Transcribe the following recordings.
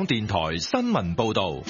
港電台新聞報道。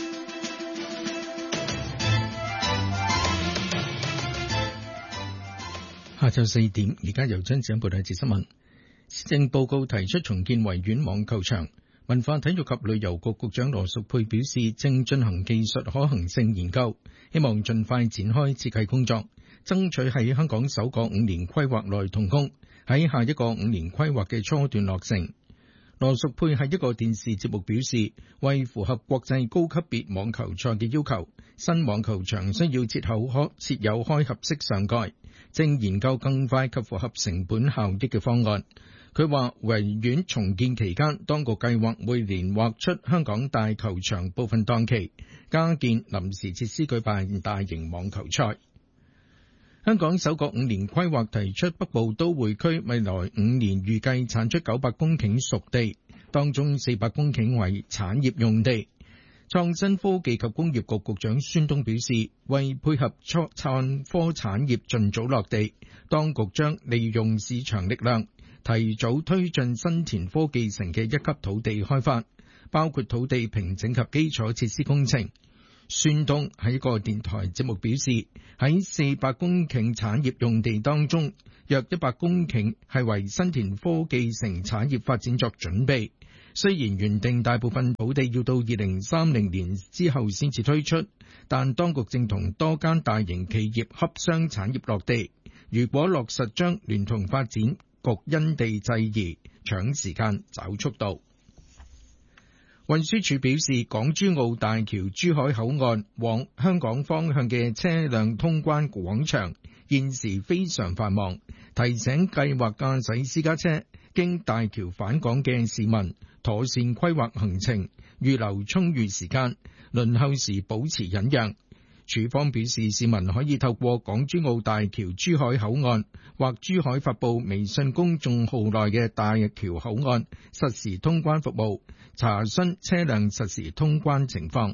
下晝4點，而家由張子欣報道一節新聞。施政報告提出重建維園網球場，文化體育及旅遊局局長羅淑佩表示，正進行技術可行性研究，希望盡快展開設計工作，爭取喺香港首個5年規劃內動工，喺下一個5年規劃嘅初段落成。羅淑佩喺一個電視節目表示，為符合國際高級別網球賽嘅要求，新網球場需要設有開合式上蓋，正研究更快及符合成本效益嘅方案。佢話維園重建期間，當局計劃每年劃出香港大球場部分檔期，加建臨時設施舉辦大型網球賽。香港首個5年規劃提出北部都會區未來5年預計產出900公頃熟地，當中400公頃為產業用地。創新科技及工業局局長孫東表示，為配合創科產業盡早落地，當局將利用市場力量，提早推進新田科技城嘅1級土地開發，包括土地平整及基礎設施工程。孫東喺一個電台節目表示，喺400公頃產業用地當中，約100公頃係為新田科技城產業發展作準備。雖然原定大部分土地要到2030年之後先至推出，但當局正同多間大型企業洽商產業落地。如果落實，將聯同發展局因地制宜，搶時間找速度。運輸署表示，港珠澳大橋珠海口岸往香港方向嘅車輛通關廣場現時非常繁忙，提醒計劃駕駛私家車經大橋返港嘅市民妥善規劃行程，預留充裕時間，輪候時保持忍讓。署方表示，市民可以透過港珠澳大橋珠海口岸或珠海發布微信公眾號內嘅大橋口岸實時通關服務，查詢車輛實時通關情況。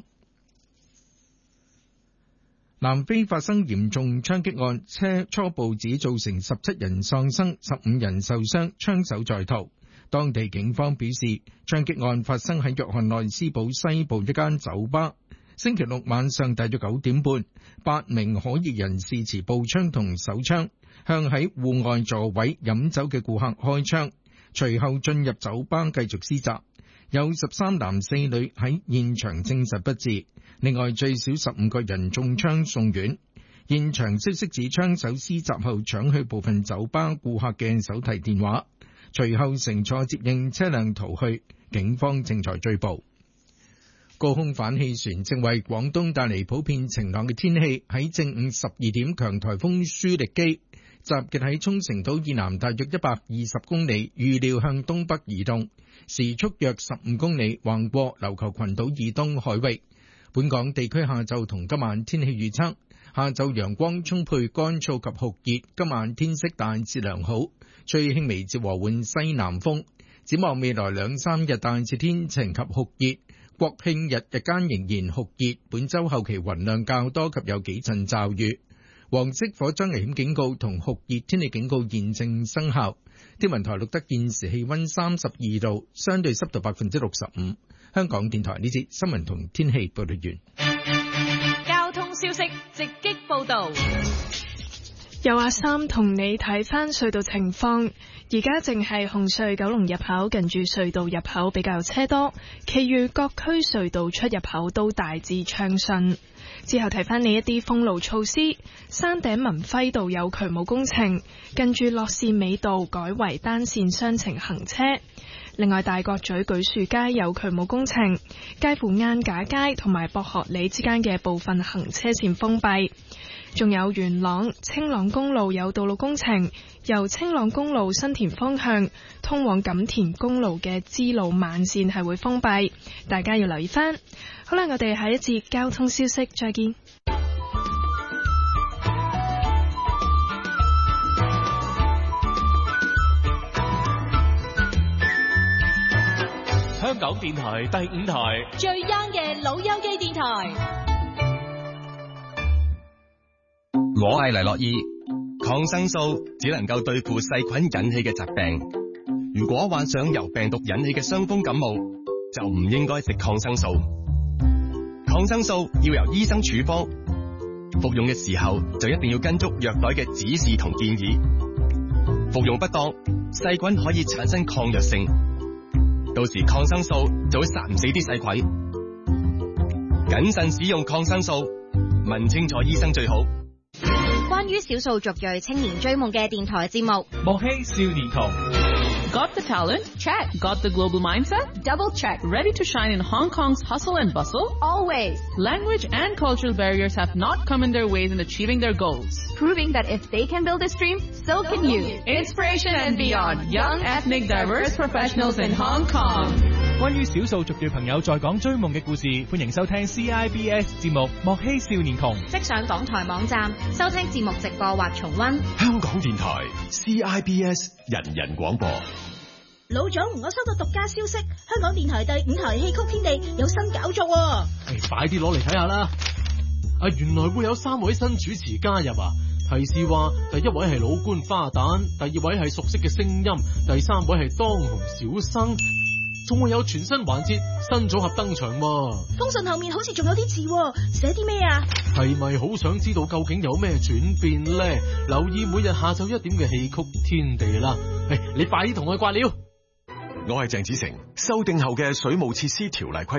南非發生嚴重槍擊案，初步指造成17人喪生，15人受傷，槍手在逃。當地警方表示，槍擊案發生喺約翰內斯堡西部一間酒吧。星期六晚上大約9點半，8名可疑人士持步槍同手槍向喺戶外座位飲酒嘅顧客開槍，隨後進入酒吧繼續施襲。有13男4女喺現場證實不治，另外最少15個人中槍送院。現場消息指槍手施襲後搶去部分酒吧顧客嘅手提電話，隨後乘坐接應車輛逃去，警方正在追捕。高空反氣旋正為廣東帶嚟普遍晴朗嘅天氣，喺正午12點，強颱風舒力基集結喺沖繩島以南大約120公里，預料向東北移動，時速約15公里，橫過琉球群島以東海域。本港地區下晝同今晚天氣預測：下晝陽光充沛，乾燥及酷熱，今晚天色大致良好，吹輕微至和緩西南風。展望未來2-3日大致天晴及酷熱。國慶日日間仍然酷熱，本週後期雲量較多及有幾陣驟雨。黃色火災危險警告同酷熱天氣警告現正生效。天文台錄得現時氣溫32度，相對濕度65%。香港電台呢節新聞同天氣報道完。 交通消息直擊報道。 有阿三同你睇返隧道情況，而家淨係紅隧九龍入口近住隧道入口比較車多，其餘各區隧道出入口都大致暢順。之後提返你一啲封路措施，山頂文輝道有渠務工程，近住樂善美道改為單線雙程行車。另外，大角咀舉樹街有渠務工程，介乎晏架街同埋博學里之間嘅部分行車線封閉。仲有元朗青朗公路有道路工程，由青朗公路新田方向通往錦田公路嘅支路慢線係會封閉，大家要留意返。好啦，我哋下一節交通消息再見。 香港電台第5台最 young 嘅老友記電台。 我係黎樂意，抗生素只能夠對付細菌引起嘅疾病。如果患上由病毒引起嘅傷風感冒， 就唔應該食抗生素。抗生素要由醫生處方，服用嘅時候就一定要跟足藥袋嘅指示同建議。服用不當，細菌可以產生抗藥性，到時抗生素就會殺唔死啲細菌。謹慎使用抗生素，問清楚醫生最好。 關於少數族裔青年追夢嘅電台節目， 莫欺少年窮。 Got the talent? Check. Got the global mindset? Double check. Ready to shine in Hong Kong's hustle and bustle? Always. Language and cultural barriers have not come in their ways in achieving their goals. Proving that if they can build a dream, so can you. Inspiration and beyond. Young, ethnic, diverse professionals in Hong Kong. 關於少數族裔朋友在港追夢嘅故事，歡迎收聽 CIBS 節目《莫欺少年窮》。 即上港台網站收聽節目直播或重溫。 香港電台 CIBS 人人廣播。 老總，我收到獨家消息，香港電台第5台戲曲天地有新搞作喎。 快啲攞嚟睇下啦！原來會有3位新主持加入啊！提示話，第一位係老官花旦，第二位係熟悉嘅聲音，第3位係當紅小生，仲會有全新環節新組合登場喎。 封信後面好似仲有啲字喎，寫啲咩啊？ 係咪好想知道究竟有咩轉變呢？留意每日下晝1點嘅戲曲天地啦！你快啲同我掛料。 我係鄭子誠，修訂後嘅水務設施條例規